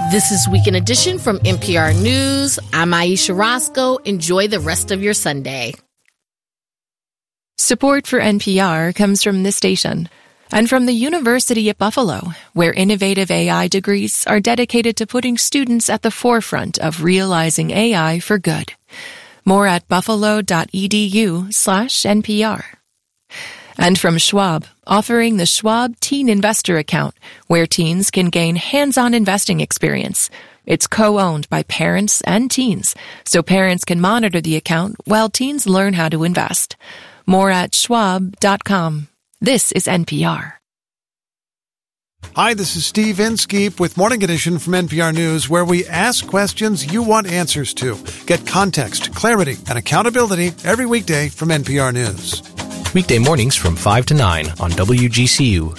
This is Weekend Edition from NPR News. I'm Aisha Roscoe. Enjoy the rest of your Sunday. Support for NPR comes from this station and from the University at Buffalo, where innovative AI degrees are dedicated to putting students at the forefront of realizing AI for good. More at buffalo.edu/NPR. And from Schwab, offering the Schwab Teen Investor Account, where teens can gain hands-on investing experience. It's co-owned by parents and teens, so parents can monitor the account while teens learn how to invest. More at schwab.com. This is NPR. Hi, this is Steve Inskeep with Morning Edition from NPR News, where we ask questions you want answers to. Get context, clarity, and accountability every weekday from NPR News. Weekday mornings from 5 to 9 on WGCU.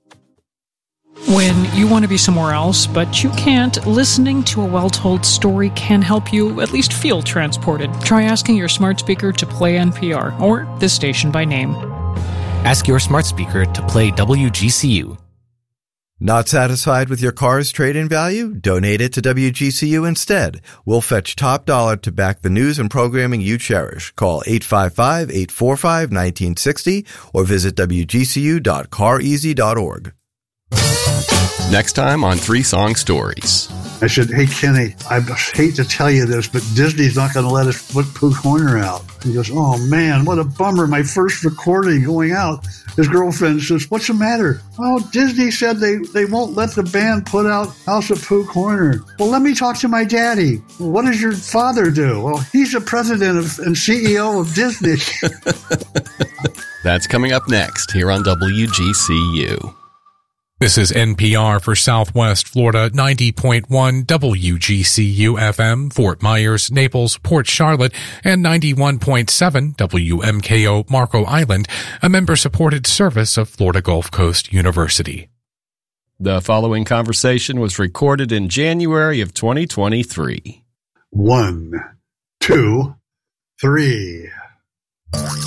When you want to be somewhere else, but you can't, listening to a well-told story can help you at least feel transported. Try asking your smart speaker to play NPR or this station by name. Ask your smart speaker to play WGCU. Not satisfied with your car's trade-in value? Donate it to WGCU instead. We'll fetch top dollar to back the news and programming you cherish. Call 855-845-1960 or visit wgcu.careasy.org. Next time on 3 Song Stories. I said, hey, Kenny, I hate to tell you this, but Disney's not going to let us put Pooh Corner out. He goes, oh, man, what a bummer. My first recording going out. His girlfriend says, what's the matter? Oh, Disney said they won't let the band put out House of Pooh Corner. Well, let me talk to my daddy. Well, what does your father do? Well, he's the president and CEO of Disney. That's coming up next here on WGCU. This is NPR for Southwest Florida, 90.1 WGCU FM, Fort Myers, Naples, Port Charlotte, and 91.7 WMKO Marco Island, a member-supported service of Florida Gulf Coast University. The following conversation was recorded in January of 2023. 1, 2, 3.